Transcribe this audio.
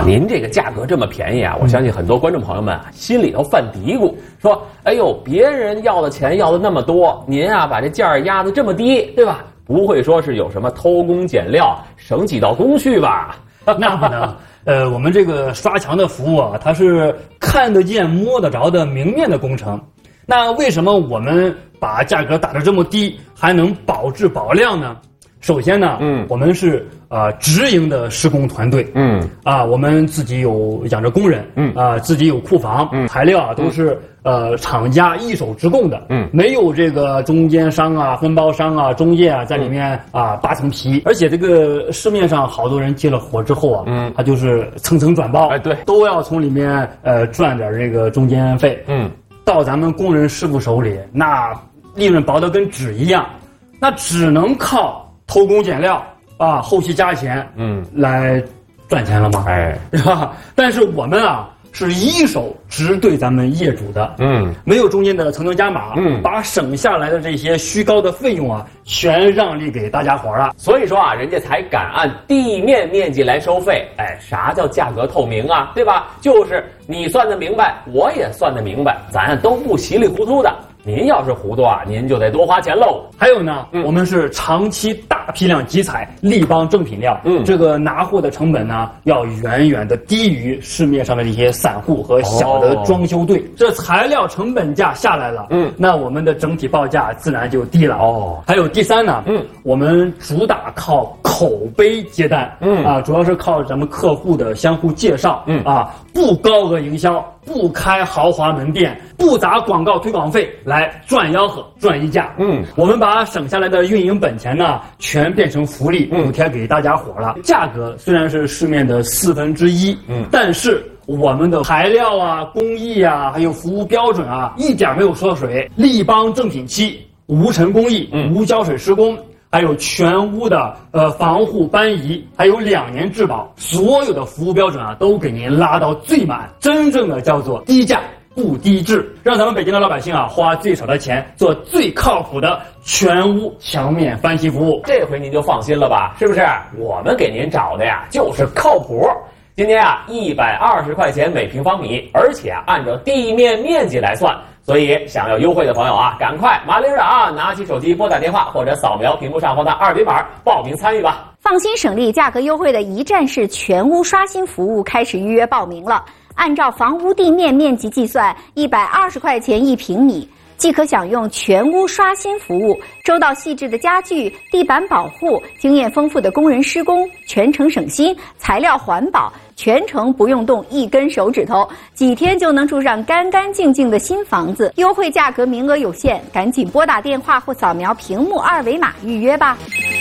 您这个价格这么便宜啊，我相信很多观众朋友们啊心里头犯嘀咕，说：“哎呦，别人要的钱要的那么多，您啊把这价压得这么低，对吧？不会说是有什么偷工减料、省几道工序吧？” 那不能。我们这个刷墙的服务啊，它是看得见摸得着的明面的工程。那为什么我们把价格打得这么低，还能保质保量呢？首先呢，我们是直营的施工团队，我们自己有养着工人，自己有库房，材料啊都是厂家一手直供的，没有这个中间商啊、分包商啊、中介啊在里面扒层皮，而且这个市面上好多人接了活之后啊，他就是层层转包， 对， 都要从里面赚点这个中间费，到咱们工人师傅手里，那利润薄得跟纸一样，那只能靠偷工减料后期加钱，来赚钱了吗？对吧？但是我们啊是一手直对咱们业主的，没有中间的层层加码，把省下来的这些虚高的费用啊，全让利给大家伙了。 所以说啊，人家才敢按地面面积来收费。啥叫价格透明啊？对吧？就是你算得明白，我也算得明白，咱都不稀里糊涂的。您要是糊涂啊，您就得多花钱喽。 还有呢，我们是长期大批量集采，立邦正品料，这个拿货的成本呢，要远远的低于市面上的这些散户和小的装修队。这材料成本价下来了，那我们的整体报价自然就低了。还有第三呢，我们主打靠口碑接单，主要是靠咱们客户的相互介绍，不高额营销，不开豪华门店，不砸广告推广费来赚吆喝赚溢价。我们把省下来的运营本钱呢，全变成福利补贴给大家伙了。价格虽然是市面的1/4，但是我们的材料啊、工艺啊，还有服务标准啊，一点没有缩水。立邦正品漆，无尘工艺，无胶水施工。还有全屋的防护搬移，还有2年质保，所有的服务标准啊都给您拉到最满，真正的叫做低价不低质，让咱们北京的老百姓啊花最少的钱做最靠谱的全屋墙面翻新服务。 这回您就放心了吧？是不是？我们给您找的呀就是靠谱。今天啊120块钱每平方米，而且按照地面面积来算。所以想要优惠的朋友啊，赶快麻利儿的拿起手机拨打电话或者扫描屏幕上方的2维码报名参与吧。 放心省力，价格优惠的一站式全屋刷新服务开始预约报名了。按照房屋地面面积计算，120块钱1平米，即可享用全屋刷新服务，周到细致的家具、地板保护，经验丰富的工人施工，全程省心，材料环保，全程不用动1根手指头，几天就能住上干干净净的新房子。优惠价格名额有限，赶紧拨打电话或扫描屏幕2维码预约吧。